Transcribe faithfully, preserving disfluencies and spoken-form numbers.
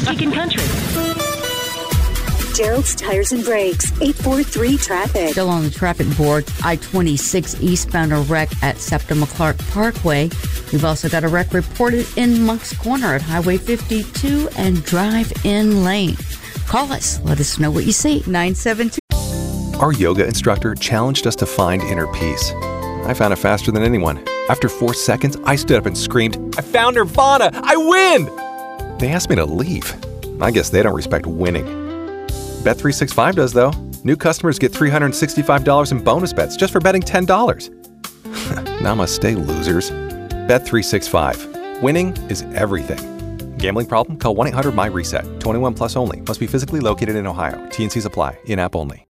Kickin' Country. Gerald's Tires and Brakes, eight four three traffic. Still on the traffic board, I twenty-six eastbound a wreck at Septima Clark Parkway. We've also got a wreck reported in Monk's Corner at Highway fifty-two and Drive-In Lane. Call us. Let us know what you see. nine seven two. Our yoga instructor challenged us to find inner peace. I found it faster than anyone. After four seconds, I stood up and screamed, "I found Nirvana! I win!" They asked me to leave. I guess they don't respect winning. Bet three sixty-five does, though. New customers get three hundred sixty-five dollars in bonus bets just for betting ten dollars. Namaste, losers. Bet three sixty-five. Winning is everything. Gambling problem? Call one eight hundred M Y RESET. twenty-one plus only. Must be physically located in Ohio. T and C's apply. In-app only.